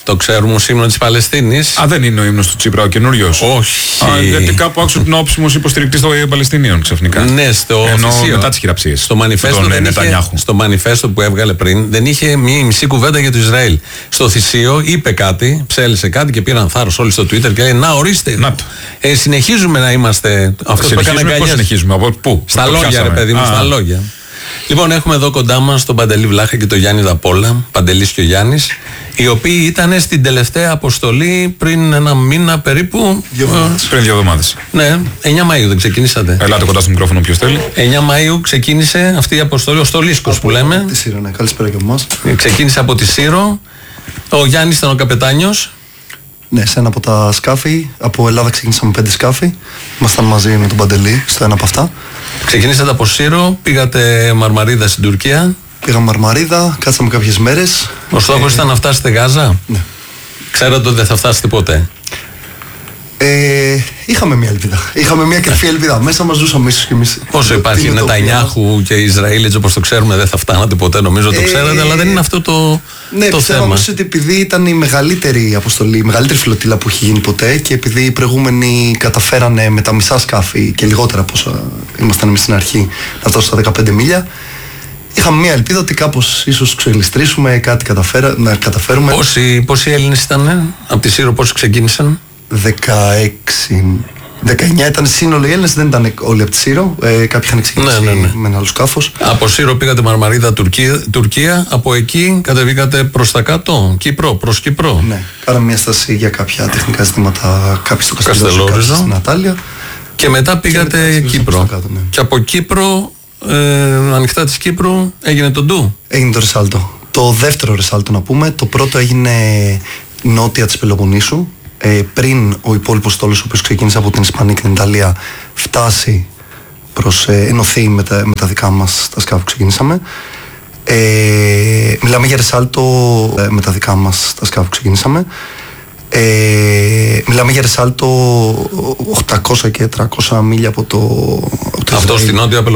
Το ξέρουμε ως ύμνο της Παλαιστίνης. Δεν είναι ο ύμνος του Τσίπρα ο καινούριος? Όχι. Γιατί κάπου άκουσα την όψιμος υποστηρικτής των Παλαιστινίων ξαφνικά. Ναι, στο θυσίο. Μετά τις χειραψίες. Στο μανιφέστο που έβγαλε πριν δεν είχε μία μισή κουβέντα για το Ισραήλ. Στο θυσίο είπε κάτι, ψέλισε κάτι και πήραν θάρρος όλοι στο Twitter και λέει: να, ορίστε. Συνεχίζουμε να είμαστε. Αυτό που έκανε αγκαλιές. Πώς συνεχίζουμε, από πού? Στα λόγια, ρε παιδί μου, στα λόγια. Λοιπόν, έχουμε εδώ κοντά μας τον Παντελή Βλάχα και τον Γιάννη Δαπόλα, Παντελής και ο Γιάννης, οι οποίοι ήταν στην τελευταία αποστολή πριν ένα μήνα περίπου. Πριν 2 εβδομάδες. Ναι, 9 Μαΐου δεν ξεκινήσατε? Ελάτε κοντά στο μικρόφωνο, ποιος θέλει. 9 Μαΐου ξεκίνησε αυτή η αποστολή, ο Στολίσκος που λέμε. Τη Σύρο, ναι, καλησπέρα και εμάς. Ξεκίνησε από τη Σύρο. Ο Γιάννης ήταν ο καπετάνιος. Ναι, σε ένα από τα σκάφη. Από Ελλάδα ξεκίνησαμε 5 σκάφη. Ήμασταν μαζί με τον Παντελή στο ένα από αυτά. Ξεκινήσατε από Σύρο, πήγατε Μαρμαρίδα στην Τουρκία. Πήγαμε Μαρμαρίδα, κάτσαμε κάποιες μέρες. Ο στόχος ήταν να φτάσετε Γάζα. Ναι. Ξέρατε ότι δεν θα φτάσετε ποτέ? Είχαμε μια ελπίδα. Είχαμε μια κρυφή ελπίδα. Μέσα μας ζούσαμε ίσως κι εμείς. Όσο υπάρχει Νετανιάχου και Ισραήλ, έτσι όπως το ξέρουμε, δεν θα φτάνατε ποτέ. Νομίζω το ξέρατε, αλλά δεν είναι αυτό το θέμα. Ναι, ότι επειδή ήταν η μεγαλύτερη αποστολή, η μεγαλύτερη φλωτίλα που έχει γίνει ποτέ και επειδή οι προηγούμενοι καταφέρανε με τα μισά σκάφη και λιγότερα από όσα ήμασταν εμείς στην αρχή να φτάσουν στα 15 μίλια. Είχαμε μια ελπίδα ότι κάπως ίσως ξελιστρήσουμε, κάτι να καταφέρουμε. Πόσοι Έλληνες ήταν από τη Σύρο, πόσοι ξεκίνησαν? 19 ήταν σύνολο οι Έλληνες, δεν ήταν όλοι από τη Σύρο. Κάποιοι είχαν ξεκινήσει με ένα άλλο σκάφος. Από Σύρο πήγατε Μαρμαρίδα, Τουρκία. Από εκεί κατεβήκατε προς τα κάτω, προς Κύπρο. Ναι, κάναμε μια στάση για κάποια τεχνικά ζητήματα, κάποιοι στο Καστελόριζο, στην Ατάλια. Και μετά πήγατε Κύπρο. Κάτω, ναι. Και από Κύπρο, ανοιχτά της Κύπρου, έγινε το ντου. Έγινε το Ρεσάλτο. Το δεύτερο Ρεσάλτο να πούμε. Το πρώτο έγινε νότια της Πελοποννήσου. Πριν ο υπόλοιπος στόλος, ο οποίος ξεκίνησε από την Ισπανία και την Ιταλία, φτάσει προς ενωθεί με τα δικά μας τα σκάφη που ξεκινήσαμε. Μιλάμε για Ρεσάλτο με τα δικά μας τα σκάφη που ξεκινήσαμε. Μιλάμε για Ρεσάλτο 800 και 300 μίλια από το αυτό στην Νότια